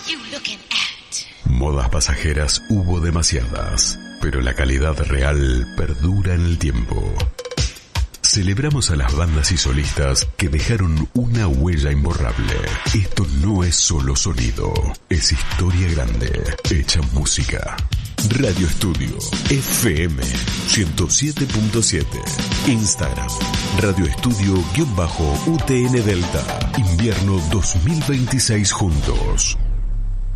Modas pasajeras hubo demasiadas, pero la calidad real perdura en el tiempo. Celebramos a las bandas y solistas que dejaron una huella imborrable. Esto no es solo sonido, es historia grande, hecha música. Radio Estudio FM 107.7. Instagram Radio Estudio-UTN Delta. Invierno 2026 juntos.